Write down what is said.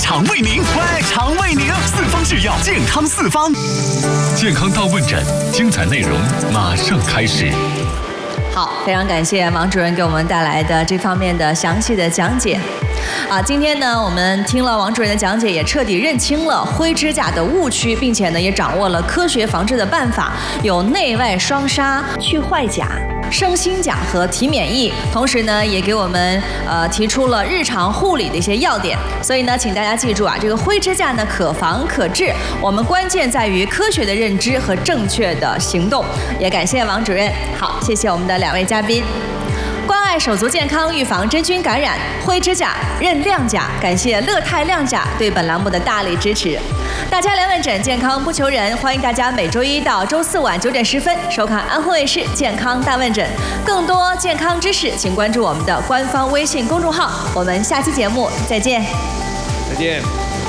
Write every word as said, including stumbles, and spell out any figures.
肠胃宁，胃肠胃宁，四方制药，健康四方。健康到问诊，精彩内容马上开始。 好，非常感谢王主任给我们带来的这方面的详细的讲解。啊，今天呢，我们听了王主任的讲解，也彻底认清了灰指甲的误区，并且呢，也掌握了科学防治的办法，有内外双杀、去坏甲、生新甲和提免疫，同时呢，也给我们呃提出了日常护理的一些要点。所以呢，请大家记住啊，这个灰指甲呢可防可治，我们关键在于科学的认知和正确的行动。也感谢王主任，好，谢谢我们的两位嘉宾。关爱手足健康，预防真菌感染，灰指甲认亮甲。感谢乐泰亮甲对本栏目的大力支持。大家来问诊，健康不求人，欢迎大家每周一到周四晚九点十分收看安徽卫视健康大问诊。更多健康知识，请关注我们的官方微信公众号。我们下期节目再见。 再见。